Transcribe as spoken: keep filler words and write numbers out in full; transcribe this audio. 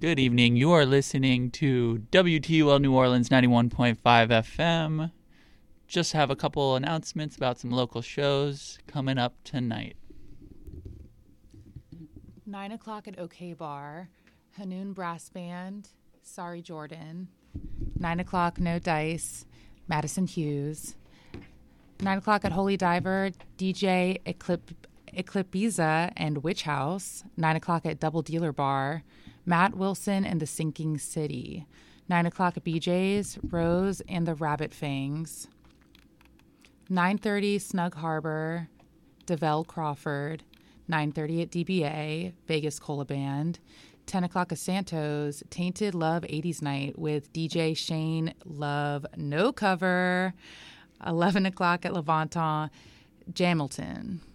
Good evening. You are listening to W T U L New Orleans ninety-one point five F M. Just have a couple announcements about some local shows coming up tonight. Nine o'clock at OK Bar, Hanoun Brass Band, Sorry Jordan. Nine o'clock, No Dice, Madison Hughes. Nine o'clock at Holy Diver, D J Eclip- Eclipiza and Witch House. Nine o'clock at Double Dealer Bar, Matt Wilson and the Sinking City. Nine o'clock at B J's, Rose and the Rabbit Fangs. Nine thirty, Snug Harbor, DeVell Crawford. Nine thirty at D B A, Vegas Cola Band. Ten o'clock at Santos, Tainted Love eighties Night with D J Shane Love, no cover. Eleven o'clock at Levanton, Jamilton.